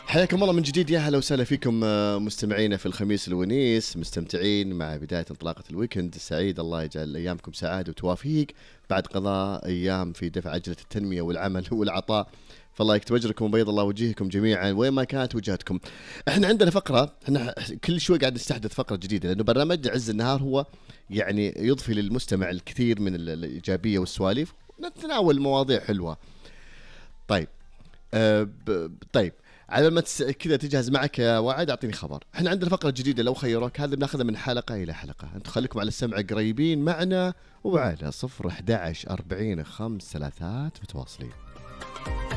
حياكم الله من جديد، يا هلا وسهلا فيكم مستمعينا في الخميس الونيس، مستمتعين مع بداية انطلاقة الويكند السعيد. الله يجعل أيامكم سعادة وتوافيق بعد قضاء أيام في دفع عجلة التنمية والعمل والعطاء. فالله يكتب أجركم وبيض الله وجيهكم جميعا وين ما كانت وجهتكم. احنا عندنا فقرة، احنا كل شوي قاعد نستحدث فقرة جديدة، لأنه برنامج عز النهار هو يعني يضفي للمستمع الكثير من الإيجابية والسواليف، نتناول مواضيع حلوة. طيب طيب، على ما كذا تجهز معك يا وعد، اعطيني خبر. احنا عندنا فقره جديده لو خيروك، هذا بناخذها من حلقه الى حلقه. انتم خليكم على السمع قريبين معنا وعلى 011 40 5 3 متواصلين.